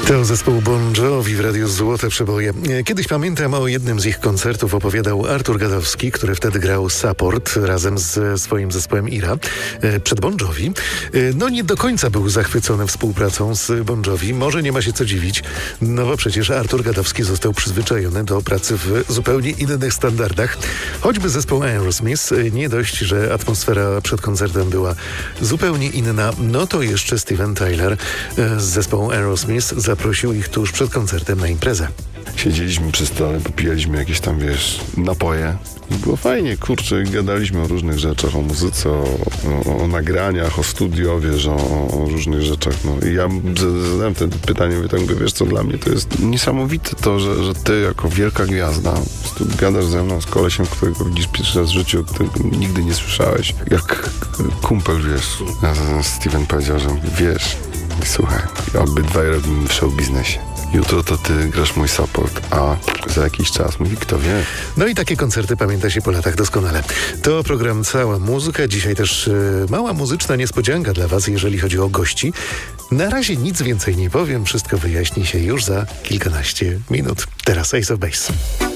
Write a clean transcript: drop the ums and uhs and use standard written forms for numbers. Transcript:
To zespół Bon Jovi w Radiu Złote Przeboje. Kiedyś pamiętam o jednym z ich koncertów opowiadał Artur Gadowski, który wtedy grał support razem ze swoim zespołem Ira przed Bon Jovi. No nie do końca był zachwycony współpracą z Bon Jovi. Może nie ma się co dziwić, no bo przecież Artur Gadowski został przyzwyczajony do pracy w zupełnie innych standardach. Choćby zespół Aerosmith, nie dość, że atmosfera przed koncertem była zupełnie inna, no to jeszcze Steven Tyler z zespołu Aerosmith zaprosił ich tuż przed koncertem na imprezę. Siedzieliśmy przy stole, popijaliśmy jakieś tam, napoje. I było fajnie, kurczę, gadaliśmy o różnych rzeczach, o muzyce, o nagraniach, o studio, o różnych rzeczach. No. I ja zadałem wtedy pytanie, wiesz co, dla mnie to jest niesamowite to, że ty jako wielka gwiazda gadasz ze mną z kolesiem, którego widzisz pierwszy raz w życiu, którego nigdy nie słyszałeś. Jak kumpel, Steven powiedział, że słuchaj, obydwaj robimy w show biznesie. Jutro to ty grasz mój support, a za jakiś czas mówi, kto wie. No i takie koncerty pamięta się po latach doskonale. To program Cała Muzyka. Dzisiaj też mała muzyczna niespodzianka dla was, jeżeli chodzi o gości. Na razie nic więcej nie powiem. Wszystko wyjaśni się już za kilkanaście minut. Teraz Ace of Base.